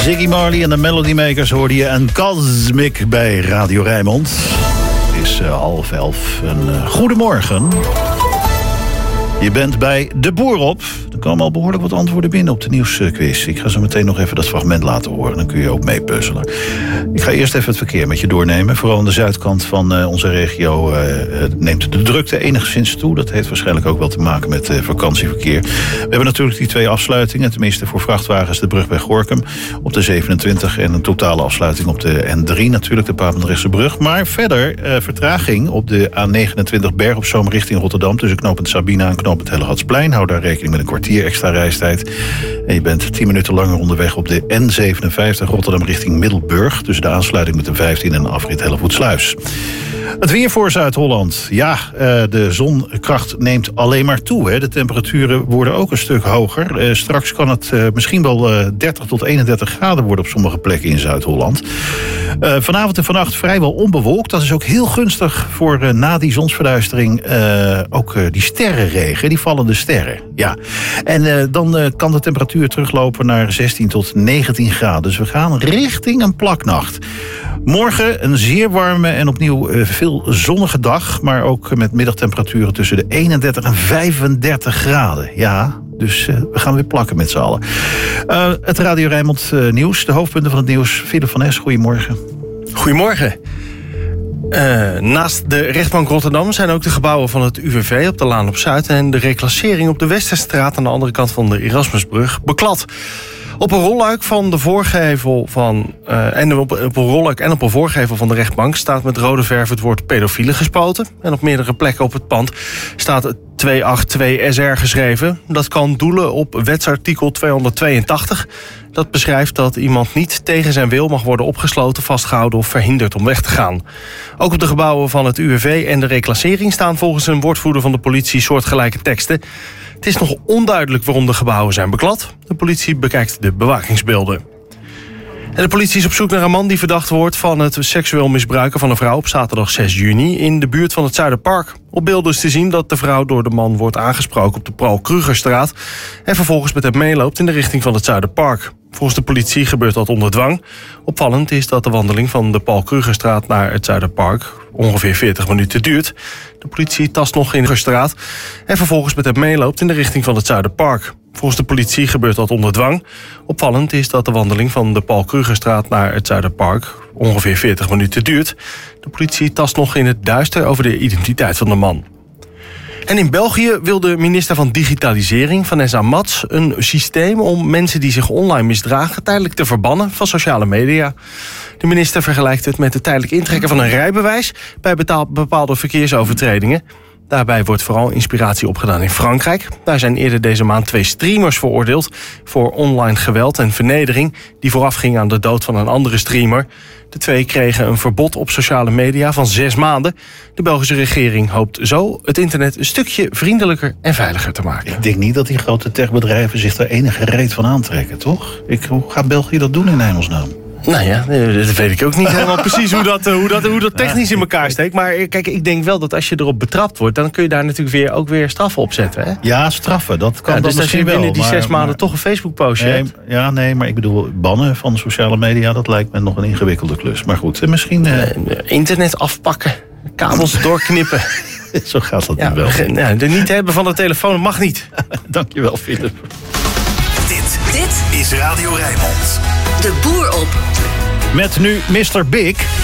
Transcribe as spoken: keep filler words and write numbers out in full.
Ziggy Marley en de Melody Makers hoorde je en Cosmic bij Radio Rijnmond. Het is uh, half elf. Een uh, goedemorgen. Je bent bij De Boer op. Er komen al behoorlijk wat antwoorden binnen op de nieuwsquiz. Ik ga zo meteen nog even dat fragment laten horen. Dan kun je ook meepuzzelen. Ik ga eerst even het verkeer met je doornemen. Vooral aan de zuidkant van uh, onze regio uh, neemt de drukte enigszins toe. Dat heeft waarschijnlijk ook wel te maken met uh, vakantieverkeer. We hebben natuurlijk die twee afsluitingen. Tenminste voor vrachtwagens de brug bij Gorinchem op de zevenentwintig... en een totale afsluiting op de N drie natuurlijk, de Papendrechtse brug. Maar verder uh, vertraging op de A negenentwintig Berg op Zoom richting Rotterdam... tussen knooppunt Sabina en knooppunt Hellegatsplein. Hou daar rekening met een kwartier extra reistijd. En je bent tien minuten langer onderweg op de N zevenenvijftig Rotterdam richting Middelburg... tussen de aansluiting met de vijftien en de afrit Hellevoetsluis. Het weer voor Zuid-Holland. Ja, de zonkracht neemt alleen maar toe. Hè. De temperaturen worden ook een stuk hoger. Straks kan het misschien wel dertig tot eenendertig graden worden op sommige plekken in Zuid-Holland. Vanavond en vannacht vrijwel onbewolkt. Dat is ook heel gunstig voor na die zonsverduistering ook die sterrenregen, die vallende sterren. Ja. En dan kan de temperatuur teruglopen naar zestien tot negentien graden. Dus we gaan richting een plaknacht. Morgen een zeer warme en opnieuw veel zonnige dag. Maar ook met middagtemperaturen tussen de eenendertig en vijfendertig graden. Ja, dus uh, we gaan weer plakken met z'n allen. Uh, het Radio Rijnmond uh, nieuws. De hoofdpunten van het nieuws. Philip van Es, goedemorgen. Goedemorgen. Uh, naast de rechtbank Rotterdam zijn ook de gebouwen van het U W V op de Laan op Zuid... en de reclassering op de Westerstraat aan de andere kant van de Erasmusbrug beklad. Op een rolluik van de voorgevel van uh, en op, op een rolluik en op een voorgevel van de rechtbank staat met rode verf het woord pedofiele gespoten. En op meerdere plekken op het pand staat tweehonderdtweeëntwintig S R geschreven. Dat kan doelen op wetsartikel tweehonderdtweeëntachtig. Dat beschrijft dat iemand niet tegen zijn wil mag worden opgesloten, vastgehouden of verhinderd om weg te gaan. Ook op de gebouwen van het U W V en de reclassering staan volgens een woordvoerder van de politie soortgelijke teksten. Het is nog onduidelijk waarom de gebouwen zijn beklad. De politie bekijkt de bewakingsbeelden. En de politie is op zoek naar een man die verdacht wordt van het seksueel misbruiken van een vrouw op zaterdag zes juni in de buurt van het Zuiderpark. Op beelden is te zien dat de vrouw door de man wordt aangesproken op de Paul Krugerstraat en vervolgens met hem meeloopt in de richting van het Zuiderpark. Volgens de politie gebeurt dat onder dwang. Opvallend is dat de wandeling van de Paul Krugerstraat naar het Zuiderpark ongeveer veertig minuten duurt. De politie tast nog in de straat en vervolgens met hem meeloopt in de richting van het Zuiderpark. Volgens de politie gebeurt dat onder dwang. Opvallend is dat de wandeling van de Paul Krugerstraat naar het Zuiderpark ongeveer veertig minuten duurt. De politie tast nog in het duister over de identiteit van de man. En in België wil de minister van Digitalisering, Vanessa Mats, een systeem om mensen die zich online misdragen tijdelijk te verbannen van sociale media. De minister vergelijkt het met het tijdelijk intrekken van een rijbewijs bij betaal- bepaalde verkeersovertredingen. Daarbij wordt vooral inspiratie opgedaan in Frankrijk. Daar zijn eerder deze maand twee streamers veroordeeld voor online geweld en vernedering die voorafging aan de dood van een andere streamer. De twee kregen een verbod op sociale media van zes maanden. De Belgische regering hoopt zo het internet een stukje vriendelijker en veiliger te maken. Ik denk niet dat die grote techbedrijven zich daar enige reet van aantrekken, toch? Ik, hoe gaat België dat doen in hemelsnaam? Nou ja, dat weet ik ook niet helemaal precies hoe dat, hoe, dat, hoe dat technisch in elkaar steekt. Maar kijk, ik denk wel dat als je erop betrapt wordt, dan kun je daar natuurlijk weer, ook weer straffen op zetten. Hè? Ja, straffen, dat kan ja, dan dus als je binnen wel, die maar, zes maanden maar, toch een Facebook-postje nee, hebt. Ja, nee, maar ik bedoel, bannen van sociale media, dat lijkt me nog een ingewikkelde klus. Maar goed, misschien... Uh... Internet afpakken, kabels doorknippen. Zo gaat dat ja, niet wel. Ja, de niet hebben van de telefoon mag niet. Dankjewel, Philip. Dit, dit is Radio Rijnmond. De Boer op. Met nu mister Big.